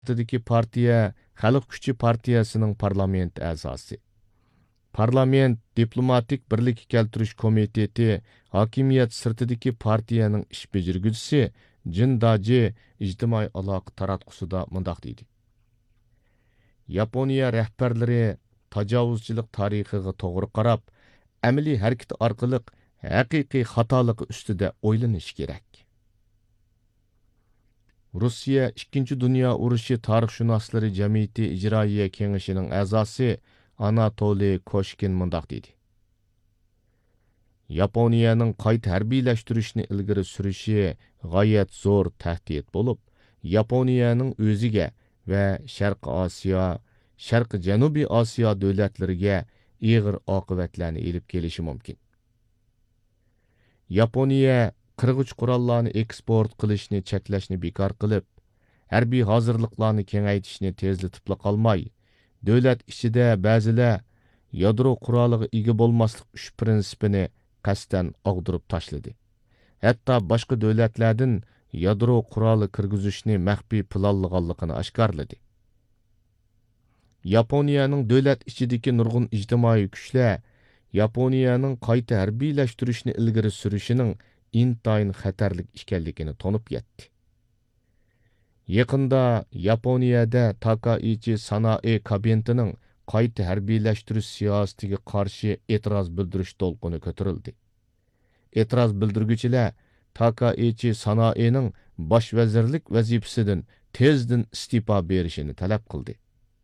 Tadiki partiya Xalq Kuchi partiyasining parlament a'zosi. Parlament diplomatik birlik keltirish komiteti hokimiyat sirtidagi partiyaning ish bejirgüchisi Jin Daji ijtimoiy aloqa taratqusida mundoq deydi. Yaponiya rahbarlari tajovuzchilik tarixiga to'g'ri qarab, amaliy harakat orqali haqiqiy xatoligi ustida o'ylanish kerak. Rossiya 2. Dünya urushi tarixshunoslari jamiyati ijroiya kengashining a'zosi Anatoliy Koshkin mundoq dedi. Yaponiyaning qayta harbiylashtirishni ilgari surishi g'oyat zo'r tahdid bo'lib, Yaponiyaning o'ziga va Sharq Janubiy Osiyo davlatlariga ig'ir oqibatlarni elib kelishi mumkin. Yaponiya qirg'ich qurollarni eksport qilishni cheklashni bekor qilib, harbiy hozirliklarni kengaytirishni tezlatib qolmay, davlat ichida ba'zilar yadro quroliga ega bo'lmaslik 3 prinsipini qasddan og'dirib tashladi. Hatto boshqa davlatlardan yadro quroli kirgizishni maxfiy planlaganligini oshkorladi. Yaponiyaning davlat ichidagi nurg'un ijtimoiy kuchlar Yaponiyaning qayta harbiylashtirishni ilgari surishining intayin xatarlik ekanligini tonib yetdi. Yaqinda Yaponiyada Takaichi Sanae kabinetining qayta harbiylashtirish siyosatiga qarshi e'tiroz bildirish to'lqini ko'tarildi. E'tiroz bildirguchilar Takaichi Sanaening bosh vazirlik vazifasidan tezdan istifa berishini talab qildi.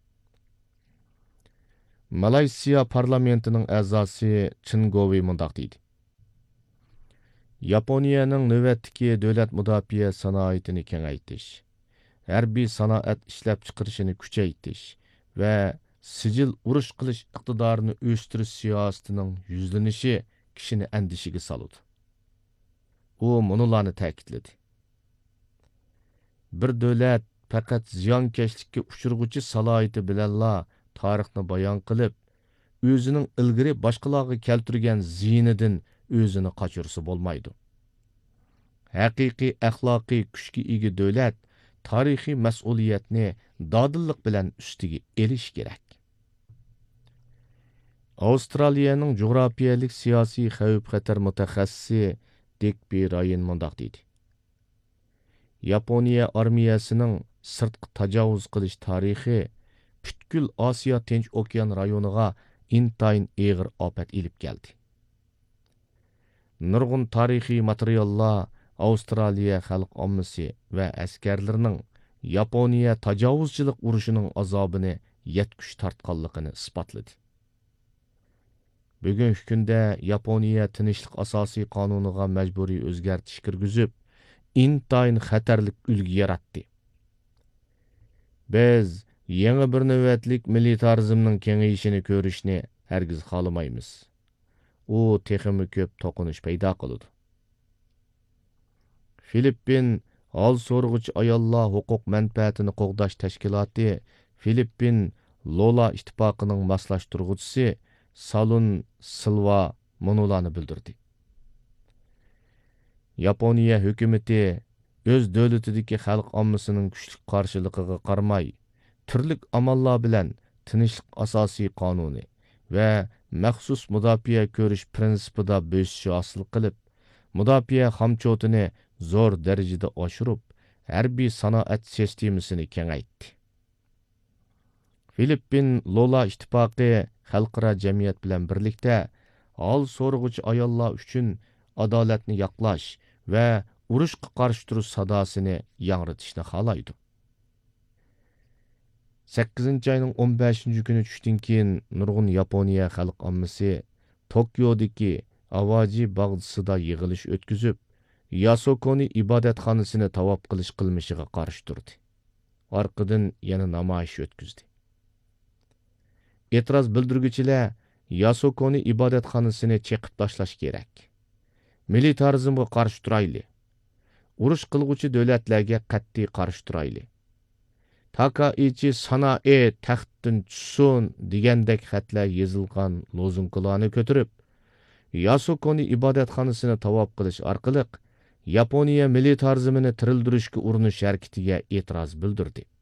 Malayziya parlamentining a'zosi Chingovi mundoq deydi. Yaponiyaning navbatdagi davlat mudofaa sanoatini kengaytirish, harbiy sanoat ishlab chiqarishini kuchaytirish va sijil urush qilish iqtidorini o'stirish siyosatining yuzlanishi kishini andishiga soladi. U munolarni ta'kidladi. Bir davlat faqat ziyonkashlikka uchirg'uchi salohiyati bilanla tarixni bayon qilib, o'zining ilgari boshqalarga keltirgan ziynidan o'zini qochirsa bo'lmaydi. Haqiqiy axloqiy kuchga ega davlat tarixiy mas'uliyatni dodillik bilan ustiga elish kerak. Avstraliyaning jug'rofiyalik siyosiy xavf-xatar mutaxassisi Digby Ryan mundoq deydi. Yaponiya armiyasining sirtqi tajovuz qilish tarixi butkul Osiyo Tinch okean rayoniga intayin og'ir ofat elib keldi. Nurg'un tarixiy materiallar Avstraliya xalq ommasi va askarlarining Yaponiya tajovuzchilik urushining azobini yetkush tortganligini isbotladi. Bugungi kunda Yaponiya tinchlik asosiy qonuniga majburiy o'zgartish kirgizib, intayin xatarlik ulgi yaratdi. Biz yangi bir navbatlik militarizmning kengayishini ko'rishni hargiz xohlamaymiz. U texmi ko'p to'qinish paydo qiladi. Filippin hol so'rg'uchi ayollar huquq manfaatini qo'g'dash tashkiloti Filippin Lola ittifoqining moslashtiruvchisi Salun Silva munolarni bildirdi. Yaponiya hukumati o'z davlatidagi xalq ommasining kuchli qarshiligiga qaramay, turli amallar bilan tinchlik asosiy qonuni va maxsus mudofaa ko'rish prinsipida bo'sish hosil qilib, mudofaa xomchotini zo'r darajada oshirib, harbiy sanoat sistemasini kengaytdi. Filippin Lola ittifoqi xalqaro jamiyat bilan birlikda hol so'rg'uchi ayollar uchun adolatni yoqlash va urushga qarshi turish sadosini yangritishni xohlaydi. 8 ayning 15 kuni tushdan keyin nurg'un Yaponiya xalq ommasi Tokyodagi Avaji bog'chisida yig'ilish o'tkazib, Yasokoni ibodatxonasini tavob qilish qilmishiga qarshi turdi. Orqadan yana namoyish o'tkazdi. E'tiroz bildirguchilar Yasokoni ibodatxonasini cheqib tashlash kerak. Militarizmga qarshi turayli. Urush qilg'uchi davlatlarga qat'iy qarshi turayli. Takaichi Sanae taxtdan tushsin degandek xatlar yozilgan lozunkalarni ko'tarib, Yasokoni ibodatxonasini tavob qilish orqali Yaponiya militarizmini tirildirishga urinish harakatiga e'tiroz bildirdi.